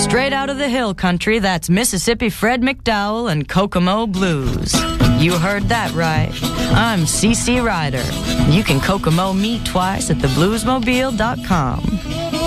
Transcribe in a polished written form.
Straight out of the hill country, that's Mississippi Fred McDowell and Kokomo Blues. You heard that right. I'm CC Ryder. You can Kokomo me twice at thebluesmobile.com.